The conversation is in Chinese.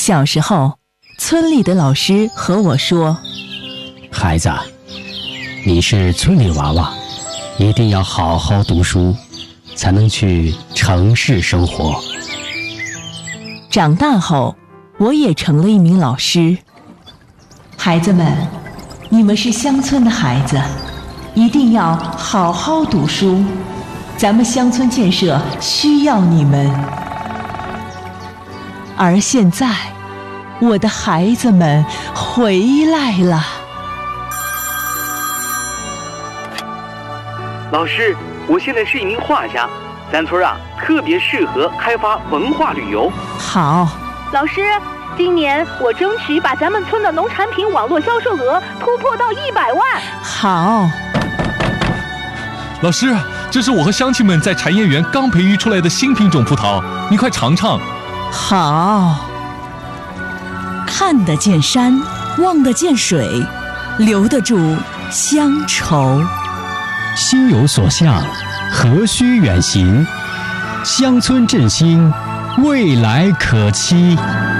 小时候，村里的老师和我说：“ 孩子，你是村里娃娃，一定要好好读书，才能去城市生活。” 长大后，我也成了一名老师。孩子们，你们是乡村的孩子，一定要好好读书，咱们乡村建设需要你们。而现在，我的孩子们回来了。 老师，我现在是一名画家，咱村特别适合开发文化旅游。 好。 老师，今年我争取把咱们村的农产品网络销售额突破到100万。 好。 老师，这是我和乡亲们在产业园刚培育出来的新品种葡萄，你快尝尝。 好。 看得见山，望得见水，留得住乡愁。 心有所向，何须远行？乡村振兴，未来可期。